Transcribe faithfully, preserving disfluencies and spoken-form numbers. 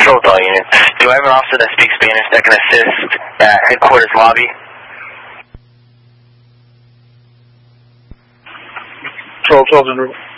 Control with all units. Do I have an officer that speaks Spanish that can assist at headquarters lobby? Control twelve en route.